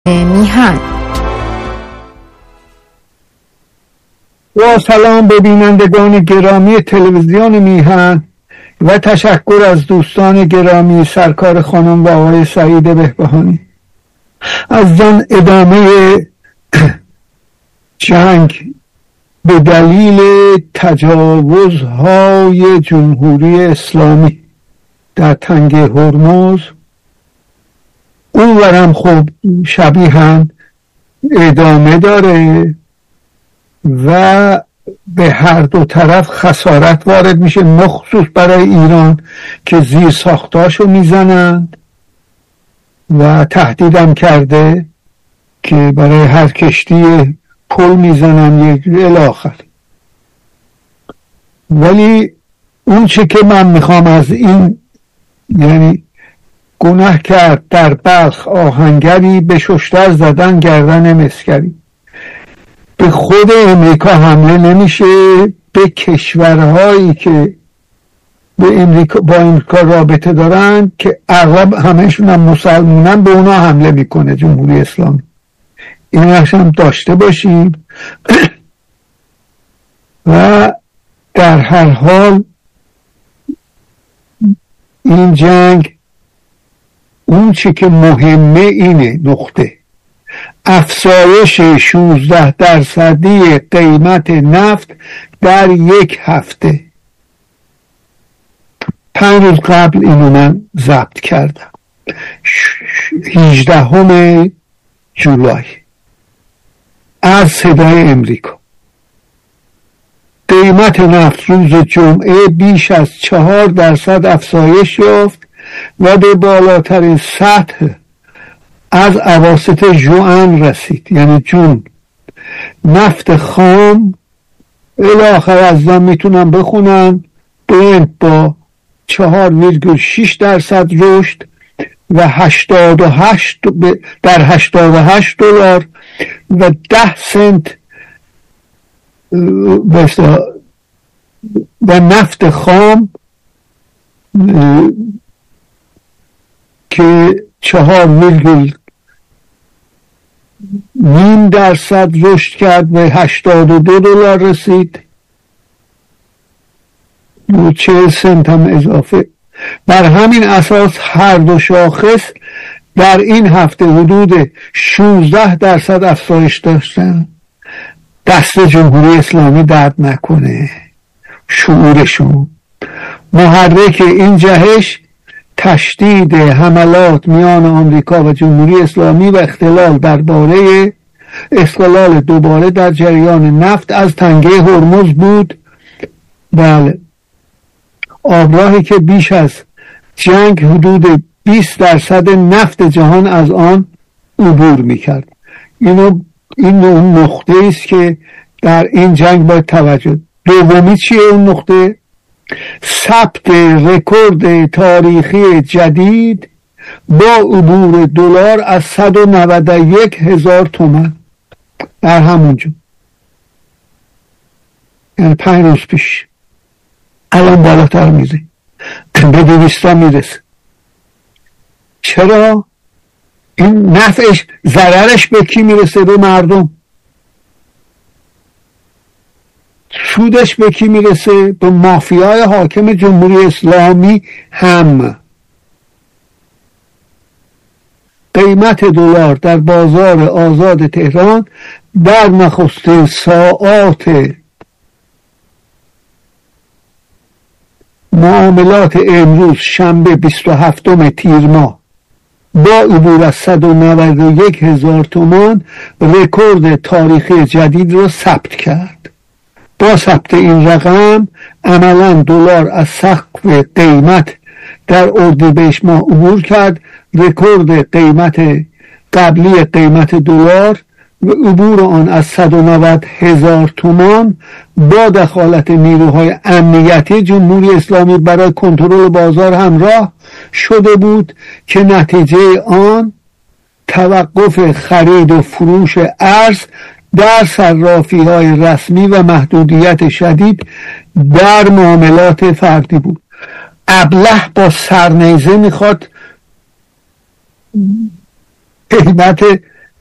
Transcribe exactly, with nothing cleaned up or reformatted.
میهن. با سلام به بینندگان گرامی تلویزیون میهن و تشکر از دوستان گرامی سرکار خانم و آقای سعید بهبهانی. از جان ادامه جنگ به دلیل تجاوزهای جمهوری اسلامی در تنگه هرمز، اونورم خب شبیهاً ادامه داره و به هر دو طرف خسارت وارد میشه، مخصوص برای ایران که زیر ساختاشو میزنند و تهدیدم کرده که برای هر کشتی پل میزنن یک الاخر. ولی اون چه که من میخوام از این، یعنی گناه کرد در بلخ آهنگری به ششتر زدن گردن مسکری. به خود امریکا حمله نمیشه، به کشورهایی که به امریکا با امریکا رابطه دارن که اغلب همهشون هم مسلمانن، به اونا حمله میکنه جمهوری اسلامی. این هم داشته باشیم. و در هر حال این جنگ اون چی که مهمه اینه، نقطه افزایش شانزده درصدی قیمت نفت در یک هفته. پنج روز قبل اینو من ضبط کردم، هجدهم جولای، از صدای امریکا. قیمت نفت روز جمعه بیش از چهار درصد افزایش یافت و به بالاترین سطح از اواسط ژوئن رسید، یعنی جون. نفت خام الاخر از من میتونم بخونم برنت با چهار ویرگول شش درصد رشد و هشتاد و هشت در هشتاد و هشت دلار و ده سنت و نفت خام که چهار ویرگول نیم درصد رشد کرد و هشتاد و دو دلار رسید و چهل سنت هم اضافه. بر همین اساس هر دو شاخص در این هفته حدود شانزده درصد افزایش داشتن. دست جمهوری اسلامی درد نکنه، شعورشون. محرک این جهش تشدید حملات میان آمریکا و جمهوری اسلامی و اختلال درباره اختلال دوباره در جریان نفت از تنگه هرمز بود. بله، آبراهی که بیش از جنگ حدود بیست درصد نفت جهان از آن عبور میکرد. اینو این اون نقطه است که در این جنگ باید توجه. دومی چیه اون نقطه؟ ثبت رکورد تاریخی جدید با عبور دلار از صد و نود و یک هزار تومان در همونجا، یعنی پنج روز پیش. الان بالاتر میره، به دویستا میرسه. چرا؟ این نفعش، ضررش به کی میرسه؟ به مردم. سودش به کی میرسه؟ به مافیای حاکم جمهوری اسلامی. هم قیمت دلار در بازار آزاد تهران در نخستین ساعات معاملات امروز شنبه بیست و هفتم تیر ماه با عبور از صد و نود و یک هزار تومان رکورد تاریخی جدید را ثبت کرد. با ثبت این رقم عملاً دلار از سقف قیمت در اردیبهشت ماه عبور کرد. رکورد قیمت قبلی قیمت دلار و عبور آن از صد و نود هزار تومان با دخالت نیروهای امنیتی جمهوری اسلامی برای کنترل بازار همراه شده بود که نتیجه آن توقف خرید و فروش ارز در صرافی‌های رسمی و محدودیت شدید در معاملات فردی بود. ابله با سرنیزه میخواد قیمت